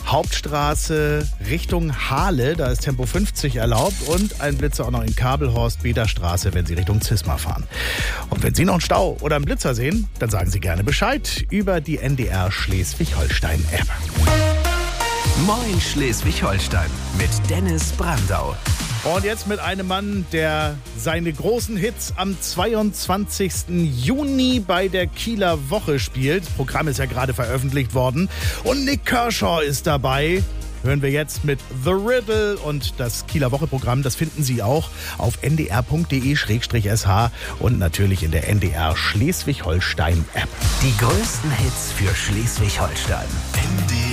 Hauptstraße Richtung Hahle, da ist Tempo 50 erlaubt und ein Blitzer auch noch in Kabelhorst, Bederstraße, wenn Sie Richtung Zisma fahren. Und wenn Sie noch einen Stau oder einen Blitzer sehen, dann sagen Sie gerne Bescheid über die NDR Schleswig-Holstein-App. Moin Schleswig-Holstein mit Dennis Brandau. Und jetzt mit einem Mann, der seine großen Hits am 22. Juni bei der Kieler Woche spielt. Das Programm ist ja gerade veröffentlicht worden. Und Nik Kershaw ist dabei. Hören wir jetzt mit The Riddle und das Kieler Woche-Programm, das finden Sie auch auf ndr.de/sh und natürlich in der NDR Schleswig-Holstein-App. Die größten Hits für Schleswig-Holstein.